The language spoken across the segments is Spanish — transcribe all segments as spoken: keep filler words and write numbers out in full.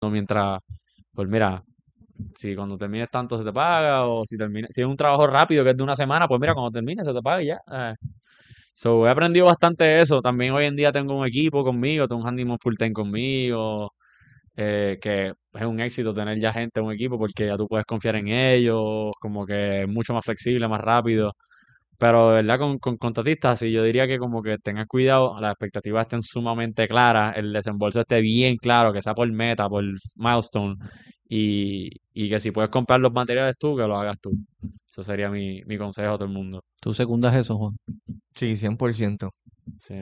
mientras, pues mira, si cuando termines tanto se te paga, o si termina, si es un trabajo rápido que es de una semana, pues mira, cuando termine se te paga y ya. Eh, So, he aprendido bastante eso. También hoy en día tengo un equipo conmigo, tengo un handyman full time conmigo, eh, que es un éxito tener ya gente en un equipo porque ya tú puedes confiar en ellos, como que es mucho más flexible, más rápido. Pero de verdad con, con contratistas, sí, yo diría que como que tengas cuidado, las expectativas estén sumamente claras, el desembolso esté bien claro, que sea por meta, por milestone, y, y que si puedes comprar los materiales tú, que lo hagas tú. Eso sería mi, mi consejo a todo el mundo. ¿Tú secundas eso, Juan? Sí, cien por ciento. Sí.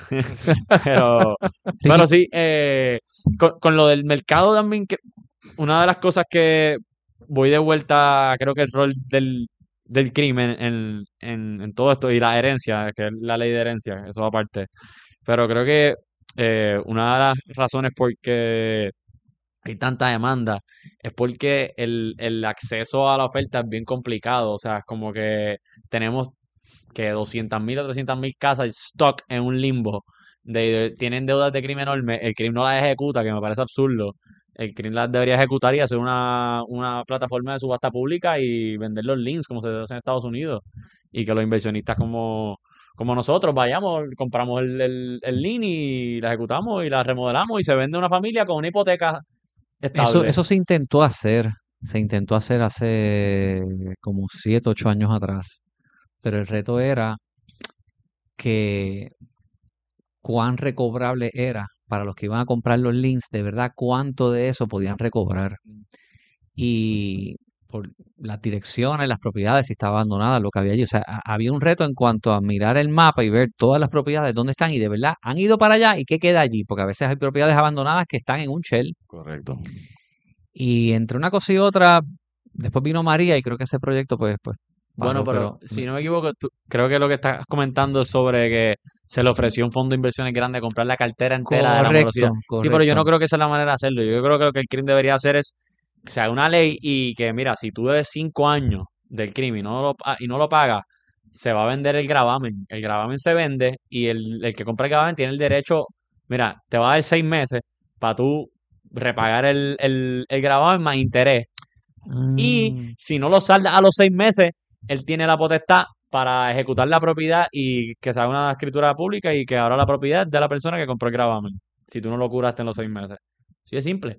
Pero, Ricky, pero sí, eh, con, con lo del mercado también, que una de las cosas que voy de vuelta, creo que el rol del, del crimen en, en, en todo esto y la herencia, que es la ley de herencia, eso aparte. Pero creo que eh, una de las razones por que hay tanta demanda es porque el, el acceso a la oferta es bien complicado. O sea, es como que tenemos que doscientas mil o trescientas mil casas stock en un limbo. De, de- tienen deudas de crimen enorme. El crimen no las ejecuta, que me parece absurdo. El crimen las debería ejecutar y hacer una, una plataforma de subasta pública y vender los links como se hace en Estados Unidos. Y que los inversionistas como, como nosotros vayamos, compramos el, el, el link y la ejecutamos y la remodelamos y se vende una familia con una hipoteca eso, estable. eso se intentó hacer, se intentó hacer hace como siete, ocho años atrás, pero el reto era que cuán recobrable era para los que iban a comprar los links, de verdad cuánto de eso podían recobrar. Y por las direcciones, las propiedades, si estaba abandonada, lo que había allí. O sea, ha- había un reto en cuanto a mirar el mapa y ver todas las propiedades, dónde están y de verdad han ido para allá y qué queda allí, porque a veces hay propiedades abandonadas que están en un shell. Correcto. Y entre una cosa y otra, después vino María y creo que ese proyecto pues, pues Bueno, paró, pero pero si no me equivoco, tú- creo que lo que estás comentando es sobre que se le ofreció un fondo de inversiones grande a comprar la cartera entera de la morosidad. correcto, Sí, pero yo correcto. no creo que esa es la manera de hacerlo. Yo creo que lo que el crimen debería hacer es que se haga una ley y que, mira, si tú debes cinco años del crimen y no lo, pa- y no lo pagas, se va a vender el gravamen. El gravamen se vende y el, el que compra el gravamen tiene el derecho, mira, te va a dar seis meses para tú repagar el, el, el gravamen más interés. Y Mm, si no lo salda a los seis meses, él tiene la potestad para ejecutar la propiedad y que se haga una escritura pública y que ahora la propiedad es de la persona que compró el gravamen. Si tú no lo curaste en los seis meses. Sí, es simple.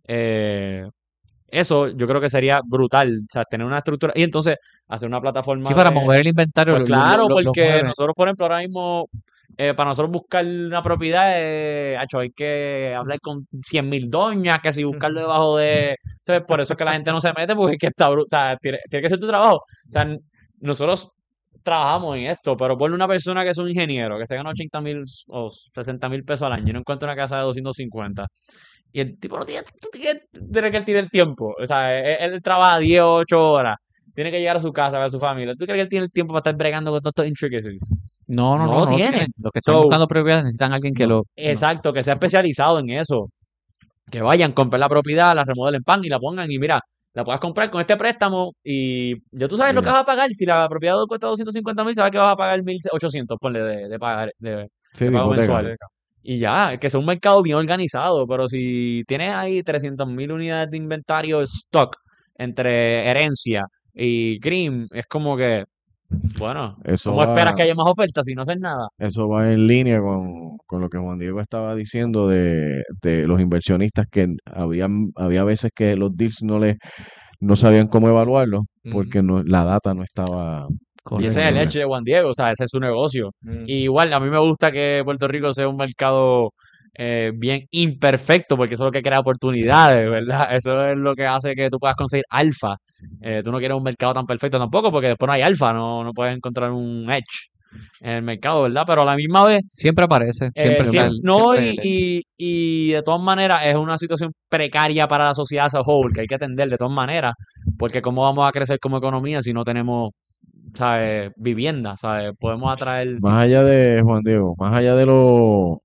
Eh, Eso yo creo que sería brutal. O sea, tener una estructura y entonces hacer una sí, plataforma para de. mover el inventario Pues lo, lo, lo, claro, lo- lo porque mueve. nosotros, por ejemplo, ahora mismo, eh, para nosotros buscar una propiedad, eh, hacho, hay que hablar con cien mil doñas, que si buscarlo debajo de. ¿Sabes? Por eso es que la gente no se mete, porque es que está brutal. O sea, tiene, tiene que ser tu trabajo. O sea, n- nosotros trabajamos en esto, pero ponle una persona que es un ingeniero, que se gana ochenta mil o sesenta mil pesos al año y no encuentra una casa de doscientos cincuenta. Y el tipo no tiene, tú tienes- tiene que él tiene el tiempo. O sea, él, él trabaja diez o ocho horas. Tiene que llegar a su casa, a ver a su familia. ¿Tú crees que él tiene el tiempo para estar bregando con todos estos intricacies? No, no, No no, lo no lo tiene. tienen. Los que están So, buscando propiedades necesitan a alguien que no, lo... No. exacto, que sea especializado en eso. Que vayan, compren la propiedad, la remodelen pan y la pongan y mira, la puedas comprar con este préstamo y ya tú sabes lo que Mira, vas a pagar. Si la propiedad cuesta doscientos cincuenta mil, sabes que vas a pagar mil ochocientos, ponle de, de, pagar, de, sí, de de pago hipoteca. mensual. Y ya, que sea un mercado bien organizado, pero si tienes ahí trescientas mil unidades de inventario stock entre herencia y crimen, es como que, bueno, Eso ¿cómo esperas va, que haya más ofertas si no haces nada? eso va en línea con, con lo que Juan Diego estaba diciendo de, de los inversionistas que había, había veces que los deals no les, no sabían cómo evaluarlos Ujú, porque no, la data no estaba Y ese es el disponible. Correcto. hecho de Juan Diego, o sea, ese es su negocio. ujú. Y igual, a mí me gusta que Puerto Rico sea un mercado eh, bien imperfecto, porque eso es lo que crea oportunidades, ¿verdad? Eso es lo que hace que tú puedas conseguir alfa. Eh, tú no quieres un mercado tan perfecto tampoco, porque después no hay alfa, no, no puedes encontrar un edge en el mercado, ¿verdad? Pero a la misma vez, Siempre aparece, eh, siempre está siem- Siempre. el, no, siempre y, el edge. y, y de todas maneras es una situación precaria para la sociedad as a whole, que hay que atender de todas maneras, porque cómo vamos a crecer como economía si no tenemos, ¿sabes? Vivienda, ¿sabes? Podemos atraer. Más allá de Juan Diego, más allá de lo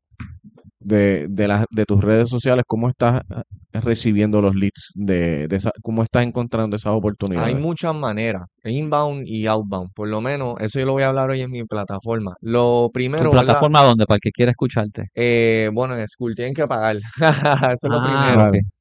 de, de las de tus redes sociales, ¿cómo estás ah, recibiendo los leads de, de esa, cómo estás encontrando esas Hay oportunidades? muchas maneras, inbound y outbound. Por lo menos, eso yo lo voy a hablar hoy en mi plataforma. Lo ¿Tu primero, ¿verdad? plataforma dónde? Para el que quiera escucharte. Eh, bueno, en School tienen que pagar. Eso es lo Ah, primero. ok. Claro,